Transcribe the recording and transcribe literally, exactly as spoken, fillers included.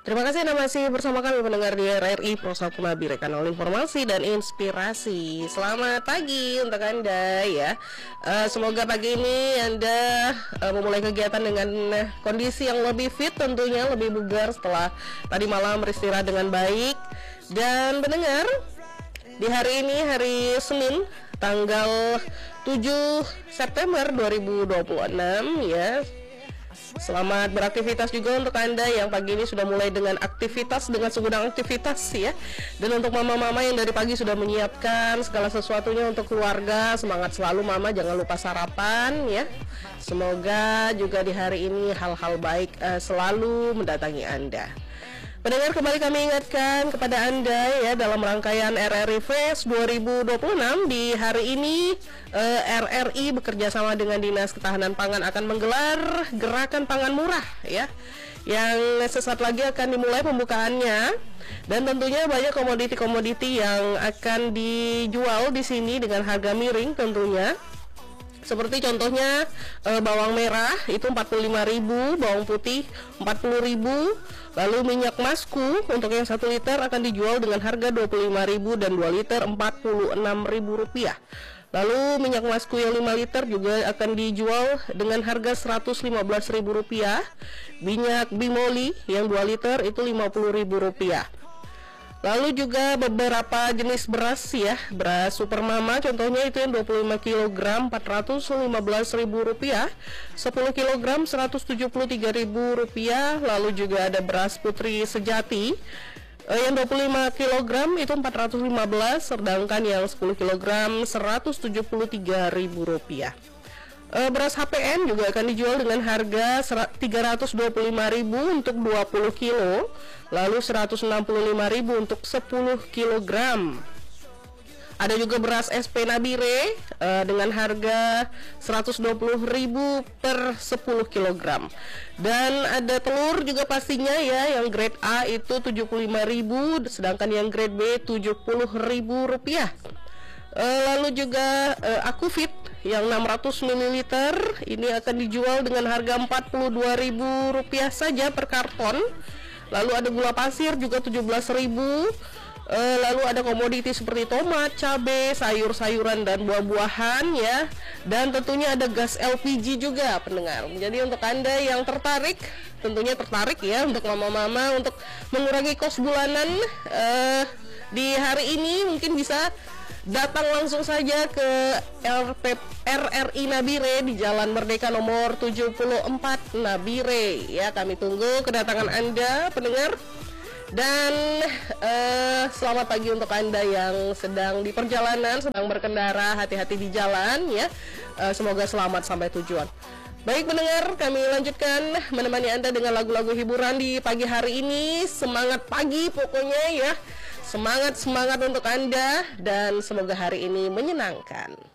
Terima kasih Anda masih bersama kami pendengar di R R I Prosaku Nabire, kanal informasi dan inspirasi. Selamat pagi untuk Anda ya. Uh, semoga pagi ini Anda uh, memulai kegiatan dengan uh, kondisi yang lebih fit, tentunya lebih bugar setelah tadi malam beristirahat dengan baik. Dan pendengar, di hari ini hari Senin tanggal tujuh September dua ribu dua puluh enam ya. Selamat beraktivitas juga untuk Anda yang pagi ini sudah mulai dengan aktivitas, dengan segudang aktivitas ya. Dan untuk mama-mama yang dari pagi sudah menyiapkan segala sesuatunya untuk keluarga, semangat selalu mama, jangan lupa sarapan ya. Semoga juga di hari ini hal-hal baik uh, selalu mendatangi Anda. Pendengar, kembali kami ingatkan kepada Anda ya, dalam rangkaian R R I Fest dua ribu dua puluh enam di hari ini eh, R R I bekerja sama dengan Dinas Ketahanan Pangan akan menggelar gerakan pangan murah ya, yang sesaat lagi akan dimulai pembukaannya. Dan tentunya banyak komoditi-komoditi yang akan dijual di sini dengan harga miring tentunya. Seperti contohnya e, bawang merah itu empat puluh lima ribu, bawang putih empat puluh ribu, lalu minyak masku untuk yang satu liter akan dijual dengan harga dua puluh lima ribu dan dua liter empat puluh enam ribu rupiah. Lalu minyak masku yang lima liter juga akan dijual dengan harga seratus lima belas ribu rupiah. Minyak bimoli yang dua liter itu lima puluh ribu rupiah. Lalu juga beberapa jenis beras ya, beras Super Mama contohnya itu yang dua puluh lima kilogram empat ratus lima belas ribu rupiah, sepuluh kilogram seratus tujuh puluh tiga ribu rupiah. Lalu juga ada beras Putri Sejati eh, yang dua puluh lima kilogram itu empat ratus lima belas, sedangkan yang sepuluh kilogram seratus tujuh puluh tiga ribu rupiah. Uh, beras H P N juga akan dijual dengan harga tiga ratus dua puluh lima ribu untuk dua puluh kilo, lalu seratus enam puluh lima ribu untuk sepuluh kilogram. Ada juga beras S P Nabire uh, dengan harga seratus dua puluh ribu per sepuluh kilogram. Dan ada telur juga pastinya ya, yang grade A itu tujuh puluh lima ribu, sedangkan yang grade B tujuh puluh ribu rupiah. Uh, lalu juga uh, Akufit yang enam ratus mililiter ini akan dijual dengan harga empat puluh dua ribu rupiah saja per karton. Lalu ada gula pasir juga tujuh belas ribu. Uh, lalu ada komoditi seperti tomat, cabai, sayur-sayuran dan buah-buahan ya. Dan tentunya ada gas L P G juga pendengar. Jadi untuk Anda yang tertarik, tentunya tertarik ya untuk mama-mama untuk mengurangi kos bulanan uh, di hari ini, mungkin bisa datang langsung saja ke R R I Nabire di Jalan Merdeka nomor tujuh puluh empat Nabire ya. Kami tunggu kedatangan Anda pendengar. Dan uh, selamat pagi untuk Anda yang sedang di perjalanan, sedang berkendara, hati-hati di jalan ya. Uh, semoga selamat sampai tujuan. Baik pendengar, kami lanjutkan menemani Anda dengan lagu-lagu hiburan di pagi hari ini. Semangat pagi pokoknya ya. Semangat-semangat untuk Anda dan semoga hari ini menyenangkan.